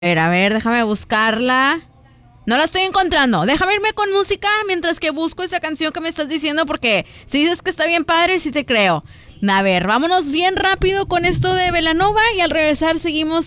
A ver, déjame buscarla. No la estoy encontrando. Déjame irme con música mientras que busco esa canción que me estás diciendo, porque si dices que está bien padre, sí te creo. A ver, vámonos bien rápido con esto de Belanova y al regresar seguimos